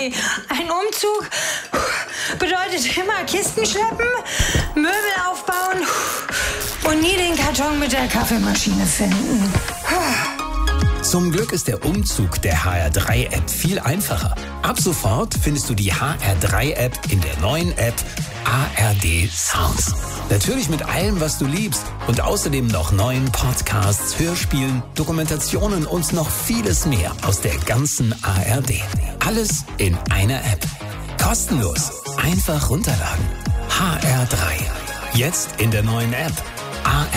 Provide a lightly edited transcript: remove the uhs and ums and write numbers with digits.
Conny, ein Umzug bedeutet immer Kisten schleppen, Möbel aufbauen und nie den Karton mit der Kaffeemaschine finden. Zum Glück ist der Umzug der HR3-App viel einfacher. Ab sofort findest du die HR3-App in der neuen App ARD Sounds. Natürlich mit allem, was du liebst und außerdem noch neuen Podcasts, Hörspielen, Dokumentationen und noch vieles mehr aus der ganzen ARD. Alles in einer App. Kostenlos. Einfach runterladen. HR3. Jetzt in der neuen App. ARD